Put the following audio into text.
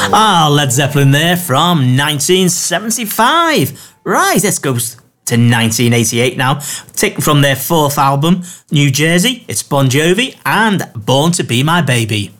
Ah, Led Zeppelin there from 1975. Right, let's go to 1988 now. Taken from their fourth album, New Jersey, it's Bon Jovi and Born to Be My Baby.